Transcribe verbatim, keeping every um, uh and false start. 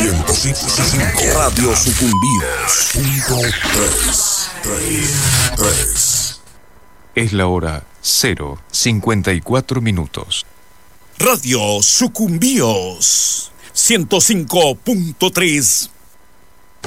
ciento cinco punto cinco. Radio Sucumbidos. Punto tres, tres, tres. Es la hora cero cincuenta y cuatro minutos. Radio Sucumbíos ciento cinco punto tres